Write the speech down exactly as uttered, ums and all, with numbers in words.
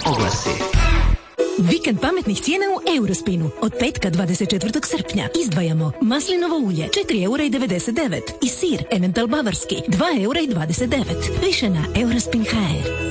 oglasi. Vikend pametnih cijena u Eurospinu. Od petka dvadeset četvrtog srpnja izdvajamo maslinovo ulje četiri eura i devedeset devet i sir Emmental bavarski dva eura i dvadeset devet. Više na eurospin tačka h r.